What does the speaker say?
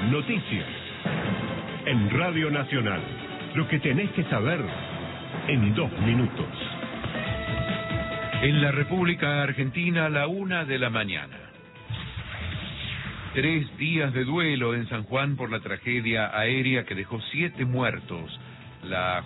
Noticias. En Radio Nacional. Lo que tenés que saber en 2 minutos. En la República Argentina, 1:00 a.m. 3 días de duelo en San Juan por la tragedia aérea que dejó 7 muertos. La